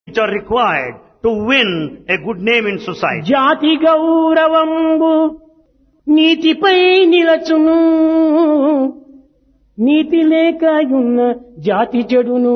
which are required to win a good name in society. జాతి గౌరవంబు నీతిపై నిలచును, నీతి లేకయున్న జాతి చెడును.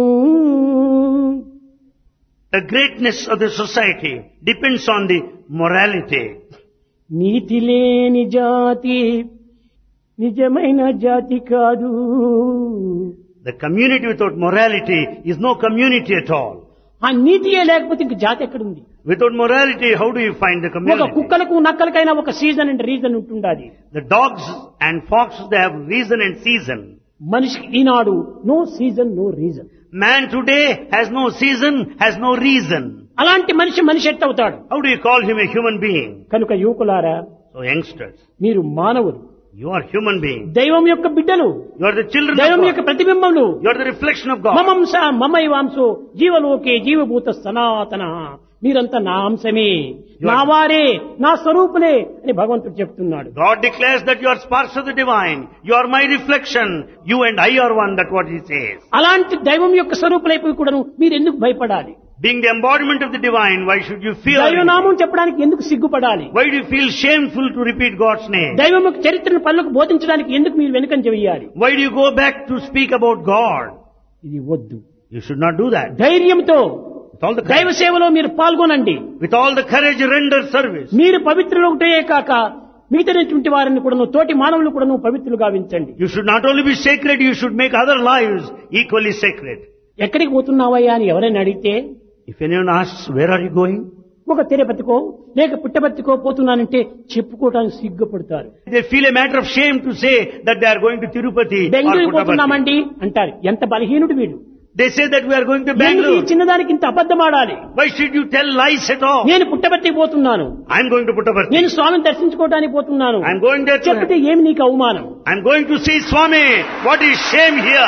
The greatness of the society depends on the morality. నీతి లేని జాతి నిజమైన జాతి కాదు. The community without morality is no community at all. ఆ నీతియే లేకపోతే ఇంక జాతి ఎక్కడుంది? Without morality, how do you find the ఒక community? కుక్కలకు నక్కలకైనా ఒక సీజన్ అండ్ రీజన్ ఉంటుండాలి. The dogs and foxes, they have reason and season. మనిషికి ఈనాడు no season no reason. Man today has no season, has no reason. అలాంటి మనిషి ఎట్టవుతాడు? How do you call him a human being? కనుక యువకులారా, So youngsters, మీరు మానవులు, you are human beings. దైవం యొక్క బిడ్డలు, You are the children దైవం of యొక్క God. ప్రతిబింబములు. You are the reflection of God. మమంస మమైవాంసో జీవలోకే జీవభూత సనాతన. మీరంతా నా అంశమే, నా వారే, నా స్వరూపులే అని భగవంతుడు చెప్తున్నాడు. God declares that you are sparks of the divine. You are my reflection. You and I are one. That's what he says. అలాంటి దైవం యొక్క స్వరూపులైపోయి కూడాను మీరు ఎందుకు భయపడాలి? Being the embodiment of the divine, why should you fear? దైవనామం చెప్పడానికి ఎందుకు సిగ్గుపడాలి? Why do you feel shameful to repeat God's name? దైవం యొక్క చరిత్రను పనులకు బోధించడానికి ఎందుకు మీరు వెనుకంజ వేయాలి? Why do you go back to speak about God? ఇది వద్దు. You should not do that. ధైర్యంతో With all the దైవ courage, సేవలో మీరు పాల్గొనండి. with all the courage, render service. మీరు పవిత్రులు ఒకటే కాక మిగతాటువంటి వారిని కూడాను, తోటి మానవులు కూడాను పవిత్రులుగా గావించండి. You should not only be sacred, you should make other lives equally sacred. ఎక్కడికి పోతున్నావయ్యా అని ఎవరైనా అడిగితే, If anyone asks, where are you going? ఒక తిరుపతికో లేక పుట్టపర్తికో పోతున్నానంటే చెప్పుకోవడానికి సిగ్గుపడతారు. They feel a matter of shame to say that they are going to Tirupati or Bengaluru Puttaparthi. పోతున్నామండి అంటారు. ఎంత బలహీనుడు వీడు. They say that we are going to ఎందుకు ఈ Bangalore. చిన్నదానికి ఇంత అబద్ధం ఆడాలి? Why should you tell lies at all? నేను పుట్టపర్తికి పోతున్నాను, I'm going to Puttaparthi. నేను స్వామిని దర్శించుకోవడానికి పోతున్నాను I'm going there చెప్పితే to... ఏమి నీకు అవమానం? I'm going to see Swami. What is shame here?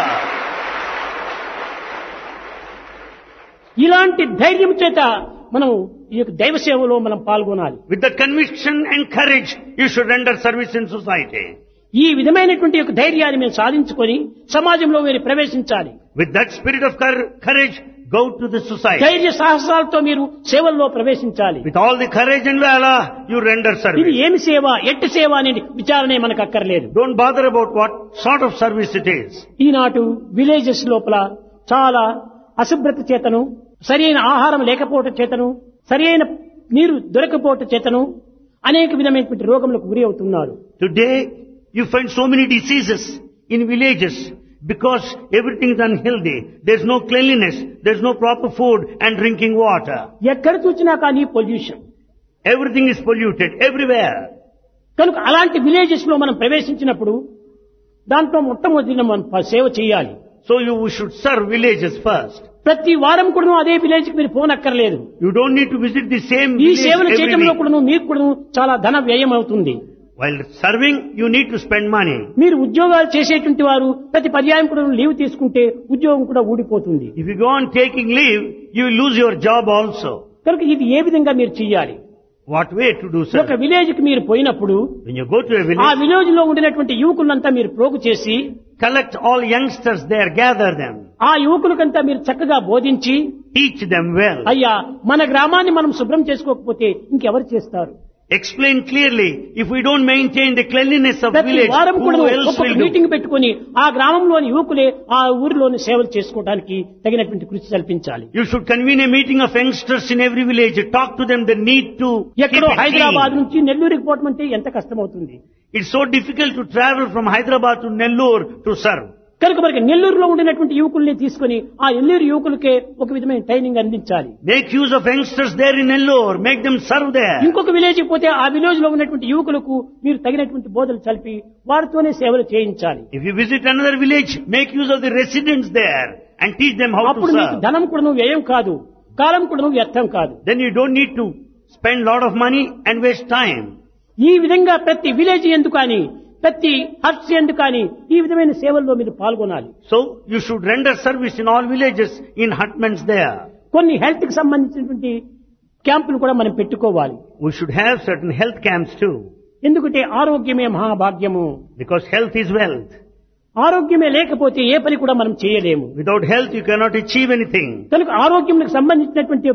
ఇలాంటి ధైర్యం చేత మనం ఈ యొక్క దైవ సేవలో మనం పాల్గొనాలి. With the conviction and courage, you should render service in society. ఈ విధమైనటువంటి యొక్క ధైర్యాన్ని మేము సాధించుకొని సమాజంలో మీరు ప్రవేశించాలి. With that spirit of courage, go to the society. ధైర్య సాహసాలతో మీరు సేవల్లో ప్రవేశించాలి. With all the courage and valor, you render ఇది service. ఏమి సేవ, ఎట్టి సేవ అనేది విచారణే మనకు అక్కర్లేదు. Don't bother about what sort of service it is. ఈనాటి విలేజెస్ లోపల చాలా అశుభ్రత చేతను, సరైన ఆహారం లేకపోవటం చేతను, సరైన నీరు దొరకపోవటం చేతను అనేక విధమైనటువంటి రోగములకు గురి అవుతున్నారు. Today, you find so many diseases in villages because everything is unhealthy. There's no cleanliness, there's no proper food and drinking water. ఎక్కడ చూసినా కానీ pollution. Everything is polluted everywhere. కనుక అలాంటి విలేజెస్ లో మనం ప్రవేశించినప్పుడు దాంట్లో మొట్టమొదటి మనం సేవ చేయాలి. So you should serve villages first. ప్రతి వారం కూడా అదే విలేజ్ కి మీరు పోనక్కర్లేదు. You don't need to visit the same ఈ village సేవలు every చేయడంలో week. కూడా మీకు కూడా చాలా ధన వ్యయం అవుతుంది. While serving, you need to spend money. మీరు ఉద్యోగాలు చేసేటువంటి వారు ప్రతి పర్యాయం కూడా లీవ్ తీసుకుంటే ఉద్యోగం కూడా ఊడిపోతుంది. If you go on taking leave, you will lose your job also. కనుక ఇది ఏ విధంగా మీరు చేయాలి? What way to do ఒక service? విలేజ్ కి మీరు పోయినప్పుడు When you go to a ఆ village, విలేజ్ లో ఉండినటువంటి యువకులంతా మీరు ప్రోగు చేసి collect all youngsters there, gather them, ఆ యువకులకంతా మీరు చక్కగా బోధించి, teach them well. అయ్యా మన గ్రామాన్ని మనం శుభ్రం చేసుకోకపోతే ఇంకెవరు చేస్తారు? Explain clearly, if we don't maintain the cleanliness of ప్రతి village, వారం కూడా who else ఒక్కొక్క will do? మీటింగ్ పెట్టుకుని ఆ గ్రామంలోని యువకులే ఆ ఊరిలోని సేవలు చేసుకోవడానికి తగినటువంటి కృషి కల్పించాలి. You should convene a meeting of youngsters in every village. Talk to them the need to keep ఎక్కడో it హైదరాబాద్ clean. నుంచి నెల్లూరుకి పోవటం అంటే ఎంత కష్టమవుతుంది. It's so difficult to travel from Hyderabad to Nellore to serve. కనుక మనకి నెల్లూరులో ఉండినటువంటి యువకుల్ని తీసుకుని ఆ నెల్లూరు యువకులకే ఒక విధమైన ట్రైనింగ్ అందించాలి. Make use of youngsters there in Nellore. Make them serve there. ఇంకొక విలేజ్ పోతే ఆ విలేజ్ లో ఉన్నటువంటి యువకులకు మీరు తగినటువంటి బోధలు చల్పి వారితోనే సేవలు చేయించాలి. If you visit another village, make use of the residents there and teach them how to అప్పుడు మీకు serve. ధనం కూడా వ్యయం కాదు, కాలం కూడా వ్యర్థం కాదు. Then you don't need to spend lot of money and waste time. ఈ విధంగా ప్రతి విలేజ్ ఎందుకు అని, ప్రతి హట్స్ ఎందుకు అని ఈ విధమైన సేవల్లో మీరు పాల్గొనాలి. So you should render service in all villages in hutments there. కొన్ని హెల్త్ కి సంబంధించినటువంటి క్యాంపులు కూడా మనం పెట్టుకోవాలి. We should have certain health camps too, ఎందుకంటే ఆరోగ్యమే మహాభాగ్యము. because health is wealth. ఆరోగ్యమే లేకపోతే ఏ పని కూడా మనం చేయలేము. Without health, you cannot achieve anything. కనుక ఆరోగ్యంకి సంబంధించినటువంటి